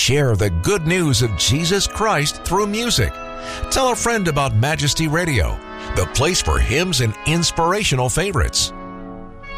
share the good news of Jesus Christ through music. Tell a friend about Majesty Radio, the place for hymns and inspirational favorites.